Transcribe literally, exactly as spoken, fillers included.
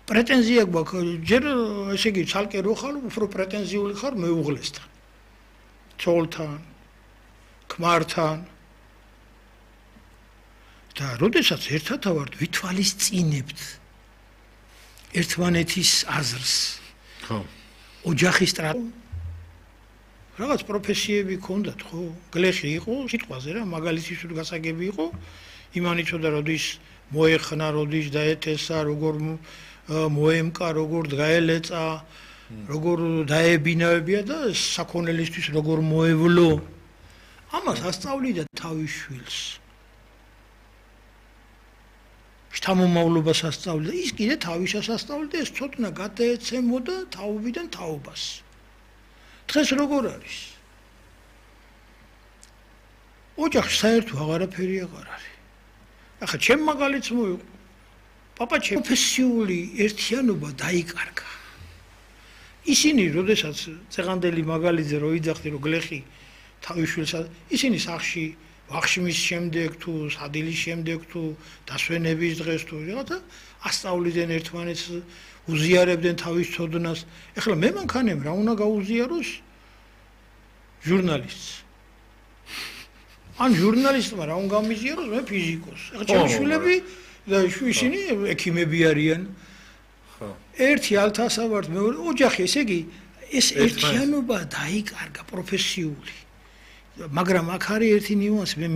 პრეტენზია გვაქვს, ჯერ ესე იგი ცალკე რო ხარ, უფრო პრეტენზიული ხარ მეუღლესთან. ცოლთან, ქმართან. და როდესაც ერთად ვართ, ვითვალისწინებთ ერთმანეთის აზრს. ხო. ოჯახის სტრატ რაღაც პროფესიები ქონდათ, ხო? გლეხი იყო, სიტყვაზე რა, მაგალითის თუ გასაგები იყო, იმანიცოდა, როდის მოეხნა, როდის დაეთესა, როგორ მოემკა, როგორ გაელეწა, როგორ დაებინავებია და საქონელისთვის როგორ მოევლო. ამას ასწავლიდა თავის შვილს. შთამომავლობას ასწავლიდა, ის კიდე თავისას ასწავლიდა, ეს ცოტნა გადაეცემოდა თაობიდან თაობას. დღეს როგორ არის? ოჯახში საერთო აღარაფერი აღარ არის. ახლა ჩემ მაგალითს მოიყო. პაპა ჩემ პროფესიული ერთიანობა დაიკარგა. ისინი, როდესაც წეღანდელი მაგალითზე რო იძახდი, რომ გლეხი თავის შვილს, ისინი სახში ვახშმის შემდეგ თუ სადილის შემდეგ თუ დასვენების დღეს თუ რაღაცა ასწავლიდნენ ერთმანეთს, უზიარებდნენ თავის ცოდნას. ეხლა მე მანქანემ რა უნდა გაუზიაროს ჟურნალისტს. ან ჟურნალისტმა რა უნდა გამიზიაროს მე ფიზიკოსს. ეხლა ჩემი შვილები და ისინი ექიმები არიან. ხო. ერთი ალთასა ვართ, მეორე ოჯახი, ესე იგი ეს ერთიანობა დაიკარგა პროფესიული. მაგრამ აქ არის ერთი ნიუანსი, მე